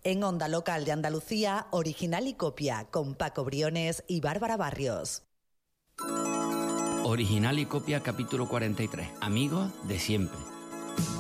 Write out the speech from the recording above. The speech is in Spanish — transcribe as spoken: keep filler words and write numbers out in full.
En Onda Local de Andalucía, Original y Copia, con Paco Briones y Bárbara Barrios. Original y Copia, capítulo cuarenta y tres. Amigos de siempre.